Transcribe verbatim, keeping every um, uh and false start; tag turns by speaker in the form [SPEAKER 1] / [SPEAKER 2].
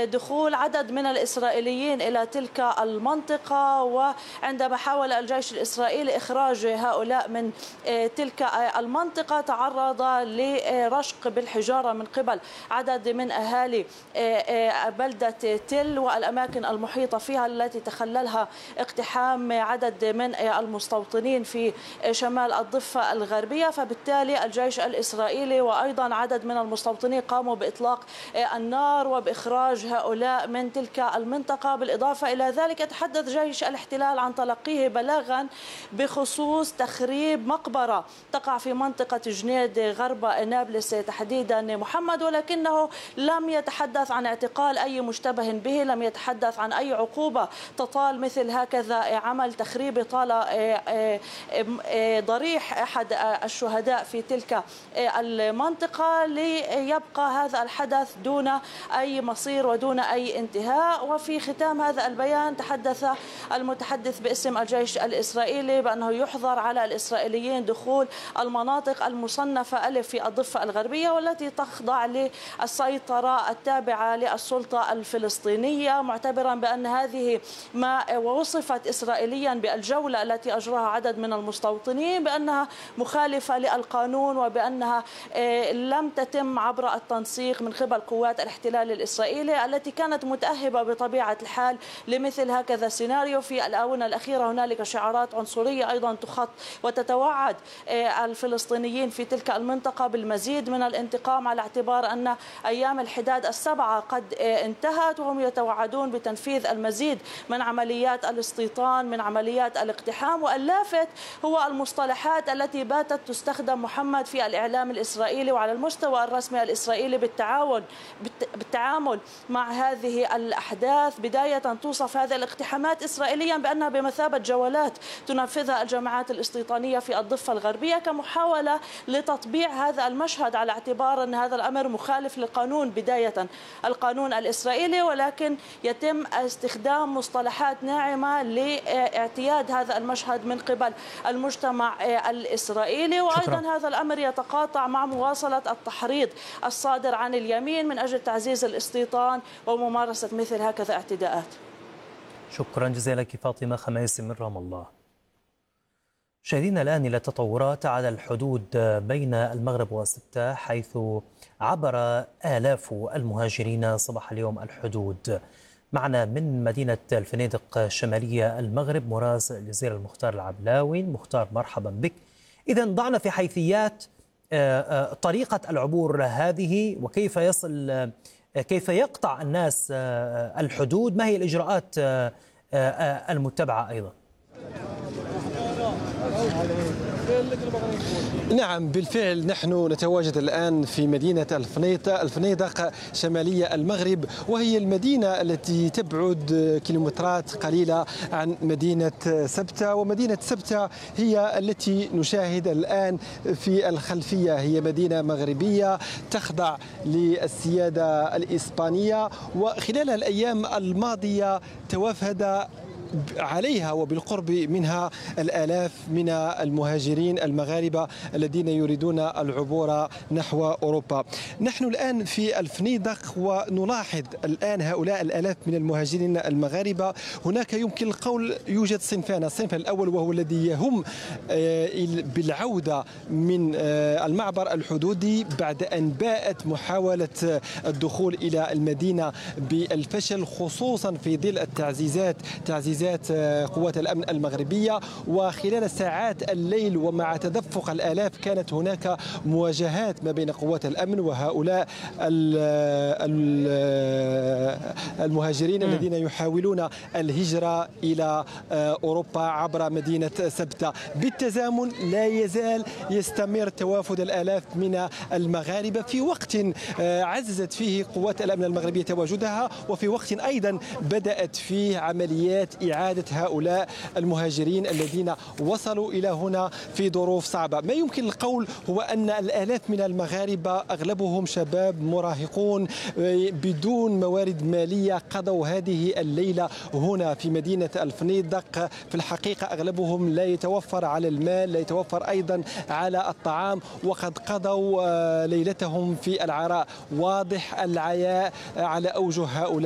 [SPEAKER 1] دخول عدد من الإسرائيليين إلى تلك المنطقة، وعندما حاول الجيش الإسرائيلي إخراج هؤلاء من تلك المنطقة تعرض لرشق بالحجارة من قبل عدد من أهالي بلدة تل والأماكن المحيطة فيها التي تخللها اقتحام عدد من المستوطنين في شمال الضفة الغربية. فبالتالي الجيش الإسرائيلي وأيضا عدد من المستوطنين قاموا بإطلاق النار وبإخراج هؤلاء من تلك المنطقة. بالإضافة إلى ذلك يتحدث جيش الاحتلال عن تلقيه بلاغا بخصوص تخريب مقبرة تقع في منطقة جنيد غرب نابلس تحديدا محمد، ولكنه لم يتحدث عن اعتقال أي مشتبه به، لم يتحدث عن أي عقوبة تطال مثل هكذا عمل تخريب طال ضريح أحد الشهداء في تلك المنطقة، ليبقى هذا الحدث دون أي مصير ودون أي انتهاء. وفي ختام هذا البيان تحدث المتحدث باسم الجيش الإسرائيلي بأنه يحظر على الإسرائيليين دخول المناطق المصنفة ألف في الضفة الغربية والتي تخضع للسيطرة التابعة للسلطة الفلسطينية، معتبرا بأن هذه ما وصفت إسرائيليا بالجولة التي أجراها عدد من المستوطنين بأنها مخالفة للقانون، وبأنها لم تتم عبر التنسيق من قبل قوات الاحتلال الإسرائيلي التي كانت متأهبة بطبيعة الحال لمثل هكذا سيناريو. في الآونة الأخيرة هنالك شعارات عنصرية أيضا تخط وتتوعد الفلسطينيين في تلك المنطقة بالمزيد من الانتقام، على اعتبار أن أيام الحداد السبعة قد انتهت، وهم يتوعدون بتنفيذ المزيد من عمليات الاستيطان، من عمليات الاقتحام. واللافت هو المصطلحات التي باتت تستخدم محمد في الإعلام الإسرائيلي وعلى المستوى الرسمي الإسرائيلي بالتعاون بالتعامل مع هذه الأحداث. بداية توصف هذه الاقتحامات إسرائيليا بأنها بمثابة جولات تنفذها الجماعات الاستيطانية في الضفة الغربية كمحاولة لتطبيع هذا المشهد، على اعتبار أن هذا الأمر مخالف للقانون، بداية القانون الإسرائيلي، ولكن يتم استخدام مصطلحات ناعمة لاعتياد هذا المشهد من قبل المجتمع الإسرائيلي. وأيضا شكرا. هذا الأمر يتقاطع مع مواصلة التحريض الصادر عن اليمين من أجل تعزيز الاستيطان وممارسة مثل هكذا اعتداءات.
[SPEAKER 2] شكرا جزيلا لك فاطمة خميس من رام الله. مشاهدينا الآن إلى تطورات على الحدود بين المغرب وسبتة، حيث عبر آلاف المهاجرين صباح اليوم الحدود. معنا من مدينة الفنيدق شمالية المغرب مراس الجزيرة المختار العبلاوي. مختار مرحبا بك. إذا ضعنا في حيثيات طريقة العبور هذه، وكيف يصل كيف يقطع الناس الحدود، ما هي الإجراءات المتبعة أيضا؟
[SPEAKER 3] نعم بالفعل، نحن نتواجد الآن في مدينة الفنيدق شمالية المغرب، وهي المدينة التي تبعد كيلومترات قليلة عن مدينة سبتة. ومدينة سبتة هي التي نشاهد الآن في الخلفية، هي مدينة مغربية تخضع للسيادة الإسبانية، وخلال الأيام الماضية توافد عليها وبالقرب منها الآلاف من المهاجرين المغاربة الذين يريدون العبور نحو أوروبا. نحن الآن في الفنيدق ونلاحظ الآن هؤلاء الآلاف من المهاجرين المغاربة. هناك يمكن القول يوجد صنفان، الصنف الأول وهو الذي يهم بالعودة من المعبر الحدودي بعد أن باءت محاولة الدخول إلى المدينة بالفشل، خصوصا في ظل التعزيزات تعزيزات قوات الأمن المغربية. وخلال ساعات الليل ومع تدفق الآلاف كانت هناك مواجهات ما بين قوات الأمن وهؤلاء المهاجرين الذين يحاولون الهجرة إلى أوروبا عبر مدينة سبتة. بالتزامن لا يزال يستمر توافد الآلاف من المغاربة في وقت عززت فيه قوات الأمن المغربية تواجدها، وفي وقت أيضا بدأت فيه عمليات إعادة هؤلاء المهاجرين الذين وصلوا إلى هنا في ظروف صعبة. ما يمكن القول هو أن الآلاف من المغاربة أغلبهم شباب مراهقون بدون موارد مالية قضوا هذه الليلة هنا في مدينة الفنيدق. في الحقيقة أغلبهم لا يتوفر على المال، لا يتوفر أيضا على الطعام، وقد قضوا ليلتهم في العراء. واضح العياء على أوجه هؤلاء.